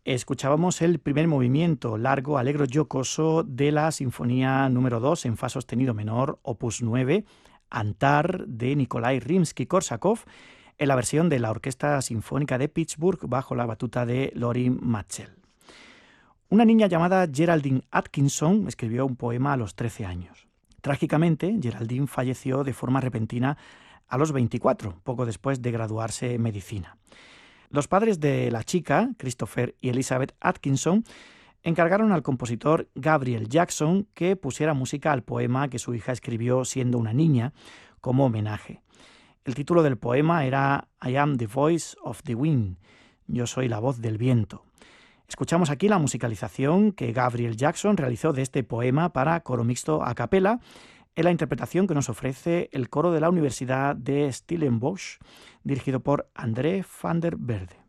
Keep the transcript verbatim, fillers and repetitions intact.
Escuchábamos el primer movimiento, largo, alegro, jocoso, de la Sinfonía número dos en fa sostenido menor, opus nueve, Antar, de Nikolai Rimsky-Korsakov, en la versión de la Orquesta Sinfónica de Pittsburgh bajo la batuta de Lorin Maazel. Una niña llamada Geraldine Atkinson escribió un poema a los trece años. Trágicamente, Geraldine falleció de forma repentina a los veinticuatro, poco después de graduarse en medicina. Los padres de la chica, Christopher y Elizabeth Atkinson, encargaron al compositor Gabriel Jackson que pusiera música al poema que su hija escribió siendo una niña, como homenaje. El título del poema era I am the voice of the wind, yo soy la voz del viento. Escuchamos aquí la musicalización que Gabriel Jackson realizó de este poema para coro mixto a capela, en la interpretación que nos ofrece el coro de la Universidad de Stellenbosch, dirigido por André van der Velde.